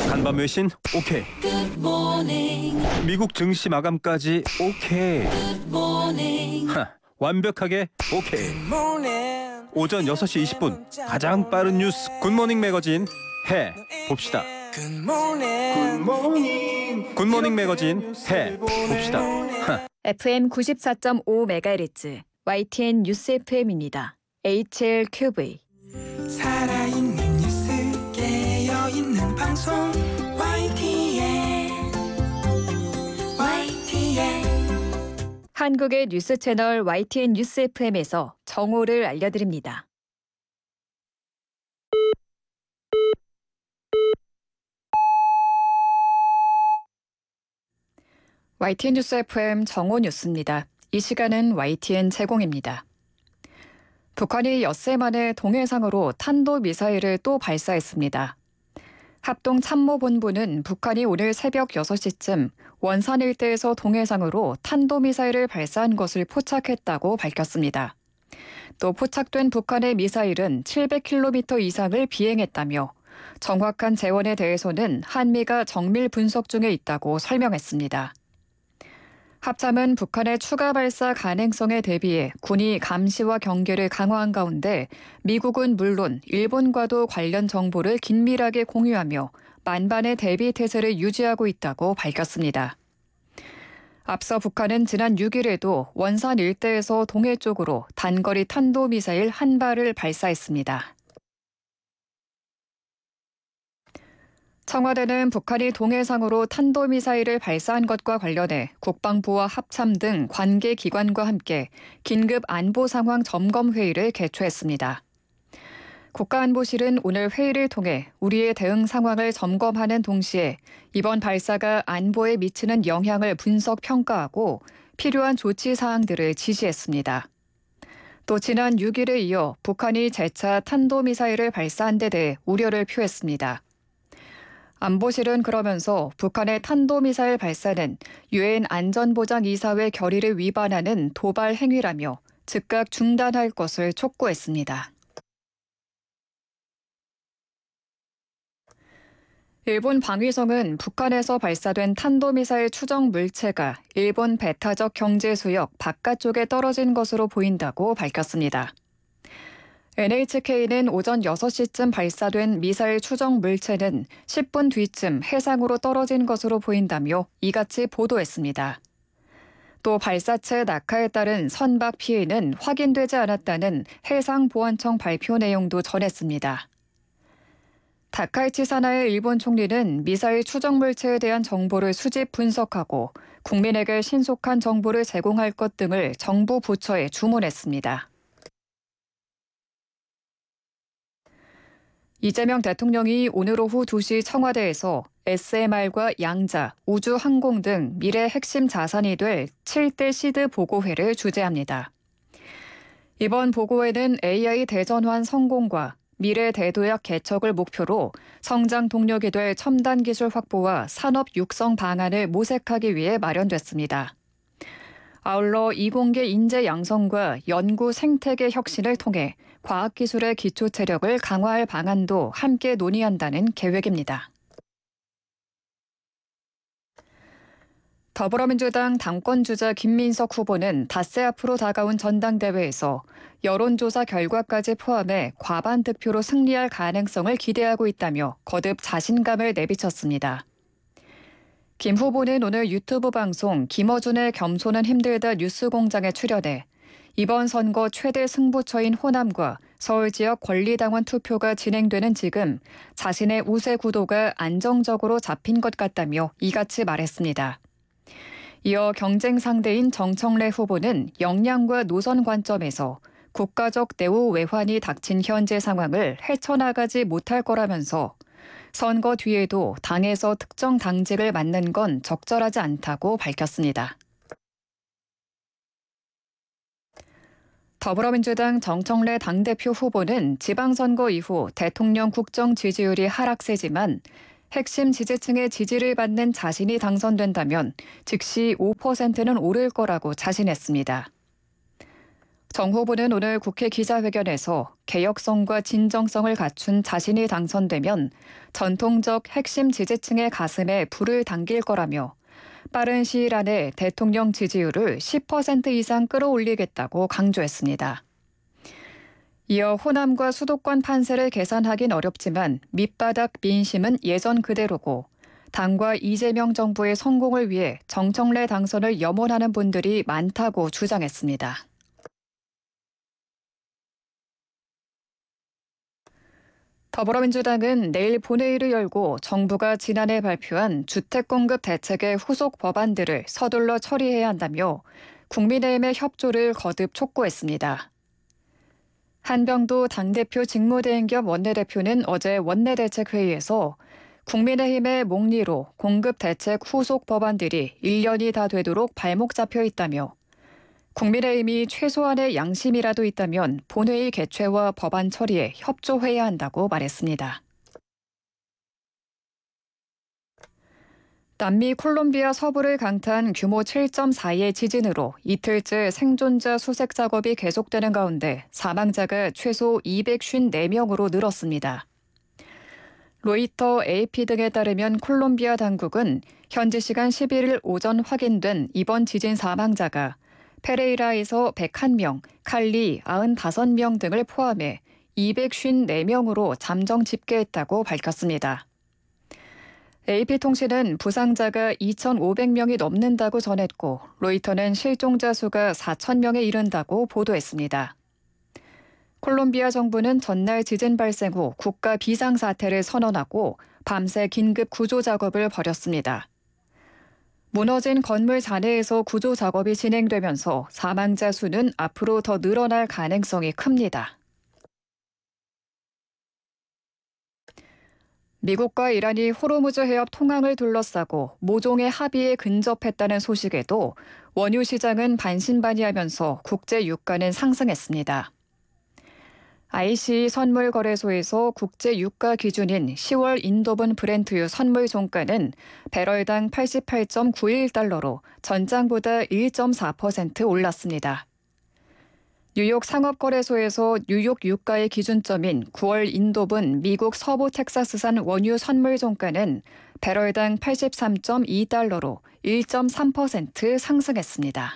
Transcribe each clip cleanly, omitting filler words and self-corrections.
간밤 외신 오케이. 미국 증시 마감까지 오케이. 완벽하게 오케이. 오전 6시 20분 가장 빠른 뉴스 굿모닝 매거진 해 봅시다. 굿모닝 매거진 해 봅시다. FM 94.5MHz YTN 뉴스 FM입니다. HLQV 살아있는 뉴스 깨어있는 방송 YTN 한국의 뉴스 채널 YTN 뉴스 FM에서 정오를 알려드립니다. YTN 뉴스 FM 정오 뉴스입니다. 이 시간은 YTN 제공입니다. 북한이 엿새 만에 동해상으로 탄도미사일을 또 발사했습니다. 합동참모본부는 북한이 오늘 새벽 6시쯤 원산 일대에서 동해상으로 탄도미사일을 발사한 것을 포착했다고 밝혔습니다. 또 포착된 북한의 미사일은 700km 이상을 비행했다며 정확한 재원에 대해서는 한미가 정밀 분석 중에 있다고 설명했습니다. 합참은 북한의 추가 발사 가능성에 대비해 군이 감시와 경계를 강화한 가운데 미국은 물론 일본과도 관련 정보를 긴밀하게 공유하며 만반의 대비 태세를 유지하고 있다고 밝혔습니다. 앞서 북한은 지난 6일에도 원산 일대에서 동해 쪽으로 단거리 탄도미사일 한 발을 발사했습니다. 청와대는 북한이 동해상으로 탄도미사일을 발사한 것과 관련해 국방부와 합참 등 관계기관과 함께 긴급 안보 상황 점검 회의를 개최했습니다. 국가안보실은 오늘 회의를 통해 우리의 대응 상황을 점검하는 동시에 이번 발사가 안보에 미치는 영향을 분석 평가하고 필요한 조치 사항들을 지시했습니다. 또 지난 6일에 이어 북한이 재차 탄도미사일을 발사한 데 대해 우려를 표했습니다. 안보실은 그러면서 북한의 탄도미사일 발사는 유엔 안전보장이사회 결의를 위반하는 도발 행위라며 즉각 중단할 것을 촉구했습니다. 일본 방위성은 북한에서 발사된 탄도미사일 추정 물체가 일본 배타적 경제수역 바깥쪽에 떨어진 것으로 보인다고 밝혔습니다. NHK는 오전 6시쯤 발사된 미사일 추정 물체는 10분 뒤쯤 해상으로 떨어진 것으로 보인다며 이같이 보도했습니다. 또 발사체 낙하에 따른 선박 피해는 확인되지 않았다는 해상보안청 발표 내용도 전했습니다. 다카이치 사나의 일본 총리는 미사일 추정 물체에 대한 정보를 수집 분석하고 국민에게 신속한 정보를 제공할 것 등을 정부 부처에 주문했습니다. 이재명 대통령이 오늘 오후 2시 청와대에서 SMR과 양자, 우주항공 등 미래 핵심 자산이 될 7대 시드 보고회를 주재합니다. 이번 보고회는 AI 대전환 성공과 미래 대도약 개척을 목표로 성장 동력이 될 첨단 기술 확보와 산업 육성 방안을 모색하기 위해 마련됐습니다. 아울러 이공계 인재 양성과 연구 생태계 혁신을 통해 과학기술의 기초 체력을 강화할 방안도 함께 논의한다는 계획입니다. 더불어민주당 당권주자 김민석 후보는 닷새 앞으로 다가온 전당대회에서 여론조사 결과까지 포함해 과반 득표로 승리할 가능성을 기대하고 있다며 거듭 자신감을 내비쳤습니다. 김 후보는 오늘 유튜브 방송 김어준의 겸손은 힘들다 뉴스공장에 출연해 이번 선거 최대 승부처인 호남과 서울 지역 권리당원 투표가 진행되는 지금 자신의 우세 구도가 안정적으로 잡힌 것 같다며 이같이 말했습니다. 이어 경쟁 상대인 정청래 후보는 역량과 노선 관점에서 국가적 내후 외환이 닥친 현재 상황을 헤쳐나가지 못할 거라면서 선거 뒤에도 당에서 특정 당직을 맡는 건 적절하지 않다고 밝혔습니다. 더불어민주당 정청래 당대표 후보는 지방선거 이후 대통령 국정 지지율이 하락세지만 핵심 지지층의 지지를 받는 자신이 당선된다면 즉시 5%는 오를 거라고 자신했습니다. 정 후보는 오늘 국회 기자회견에서 개혁성과 진정성을 갖춘 자신이 당선되면 전통적 핵심 지지층의 가슴에 불을 당길 거라며 빠른 시일 안에 대통령 지지율을 10% 이상 끌어올리겠다고 강조했습니다. 이어 호남과 수도권 판세를 계산하긴 어렵지만 밑바닥 민심은 예전 그대로고 당과 이재명 정부의 성공을 위해 정청래 당선을 염원하는 분들이 많다고 주장했습니다. 더불어민주당은 내일 본회의를 열고 정부가 지난해 발표한 주택공급 대책의 후속 법안들을 서둘러 처리해야 한다며 국민의힘의 협조를 거듭 촉구했습니다. 한병도 당대표 직무대행 겸 원내대표는 어제 원내대책회의에서 국민의힘의 목리로 공급대책 후속 법안들이 1년이 다 되도록 발목 잡혀 있다며 국민의힘이 최소한의 양심이라도 있다면 본회의 개최와 법안 처리에 협조해야 한다고 말했습니다. 남미 콜롬비아 서부를 강타한 규모 7.4의 지진으로 이틀째 생존자 수색 작업이 계속되는 가운데 사망자가 최소 254명으로 늘었습니다. 로이터, AP 등에 따르면 콜롬비아 당국은 현지 시간 11일 오전 확인된 이번 지진 사망자가 페레이라에서 101명, 칼리 95명 등을 포함해 254명으로 잠정 집계했다고 밝혔습니다. AP통신은 부상자가 2,500명이 넘는다고 전했고 로이터는 실종자 수가 4,000명에 이른다고 보도했습니다. 콜롬비아 정부는 전날 지진 발생 후 국가 비상사태를 선언하고 밤새 긴급 구조 작업을 벌였습니다. 무너진 건물 잔해에서 구조 작업이 진행되면서 사망자 수는 앞으로 더 늘어날 가능성이 큽니다. 미국과 이란이 호르무즈 해협 통항을 둘러싸고 모종의 합의에 근접했다는 소식에도 원유 시장은 반신반의하면서 국제 유가는 상승했습니다. ICE 선물거래소에서 국제 유가 기준인 10월 인도분 브렌트유 선물 종가는 배럴당 88.91달러로 전장보다 1.4% 올랐습니다. 뉴욕 상업거래소에서 뉴욕 유가의 기준점인 9월 인도분 미국 서부 텍사스산 원유 선물 종가는 배럴당 83.2달러로 1.3% 상승했습니다.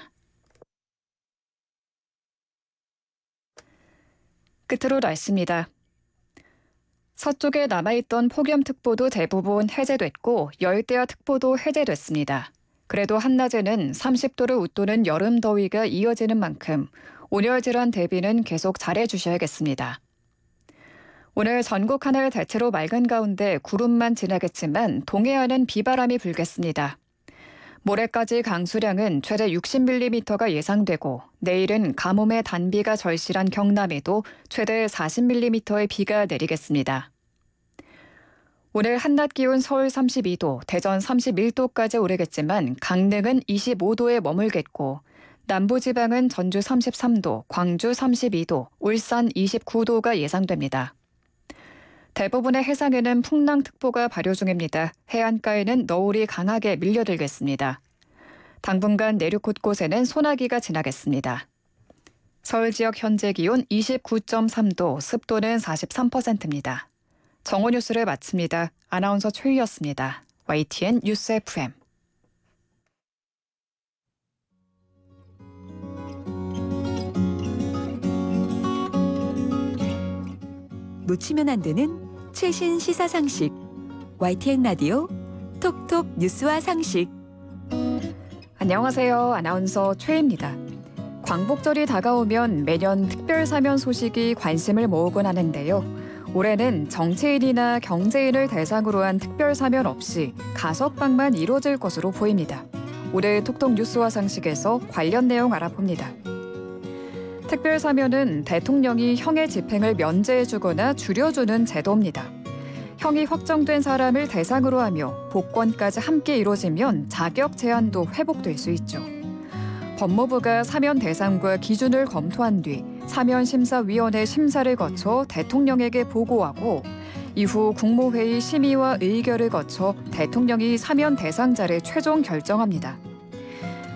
끝으로 날씨입니다. 서쪽에 남아있던 폭염특보도 대부분 해제됐고 열대야특보도 해제됐습니다. 그래도 한낮에는 30도를 웃도는 여름 더위가 이어지는 만큼 온열 질환 대비는 계속 잘해주셔야겠습니다. 오늘 전국 하늘 대체로 맑은 가운데 구름만 지나겠지만 동해안은 비바람이 불겠습니다. 모레까지 강수량은 최대 60mm가 예상되고 내일은 가뭄에 단비가 절실한 경남에도 최대 40mm의 비가 내리겠습니다. 오늘 한낮 기온 서울 32도, 대전 31도까지 오르겠지만 강릉은 25도에 머물겠고 남부지방은 전주 33도, 광주 32도, 울산 29도가 예상됩니다. 대부분의 해상에는 풍랑특보가 발효 중입니다. 해안가에는 너울이 강하게 밀려들겠습니다. 당분간 내륙 곳곳에는 소나기가 지나겠습니다. 서울 지역 현재 기온 29.3도, 습도는 43%입니다. 정오 뉴스를 마칩니다. 아나운서 최희였습니다. YTN 뉴스 FM. 놓치면 안 되는 최신 시사 상식. YTN 라디오 톡톡 뉴스와 상식. 안녕하세요. 아나운서 최희입니다. 광복절이 다가오면 매년 특별 사면 소식이 관심을 모으곤 하는데요. 올해는 정치인이나 경제인을 대상으로 한 특별 사면 없이 가석방만 이루어질 것으로 보입니다. 오늘 톡톡 뉴스와 상식에서 관련 내용 알아봅니다. 특별 사면은 대통령이 형의 집행을 면제해주거나 줄여주는 제도입니다. 형이 확정된 사람을 대상으로 하며 복권까지 함께 이루어지면 자격 제한도 회복될 수 있죠. 법무부가 사면 대상과 기준을 검토한 뒤 사면심사위원회 심사를 거쳐 대통령에게 보고하고 이후 국무회의 심의와 의결을 거쳐 대통령이 사면 대상자를 최종 결정합니다.